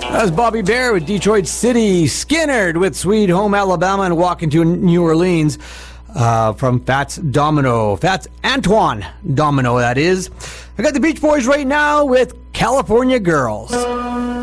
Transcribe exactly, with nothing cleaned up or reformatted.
That's Bobby Bare with Detroit City, Skinnerd with Sweet Home Alabama, and Walking to New Orleans uh, from Fats Domino. Fats Antoine Domino, that is. I got the Beach Boys right now with California Girls.